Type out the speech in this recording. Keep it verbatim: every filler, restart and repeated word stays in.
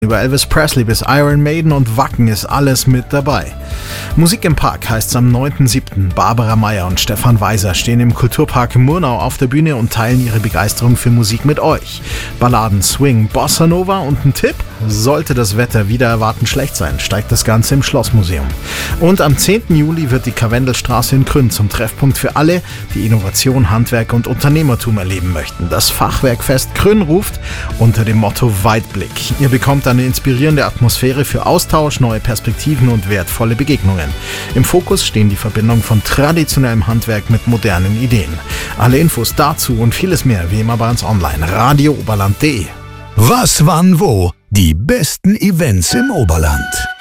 Über Elvis Presley bis Iron Maiden und Wacken ist alles mit dabei. Musik im Park heißt's am neunten siebten Barbara Meyer und Stefan Weiser stehen im Kulturpark Murnau auf der Bühne und teilen ihre Begeisterung für Musik mit euch. Balladen, Swing, Bossa Nova und ein Tipp: Sollte das Wetter wieder erwarten schlecht sein, steigt das Ganze im Schlossmuseum. Und am zehnten Juli wird die Karwendelstraße in Krünn zum Treffpunkt für alle, die Innovation, Handwerk und Unternehmertum erleben möchten. Das Fachwerkfest Krünn ruft unter dem Motto Weitblick. Ihr bekommt eine inspirierende Atmosphäre für Austausch, neue Perspektiven und wertvolle Begegnungen. Im Fokus stehen die Verbindung von traditionellem Handwerk mit modernen Ideen. Alle Infos dazu und vieles mehr wie immer bei uns online. radio oberland punkt de. Was, wann, wo? Die besten Events im Oberland.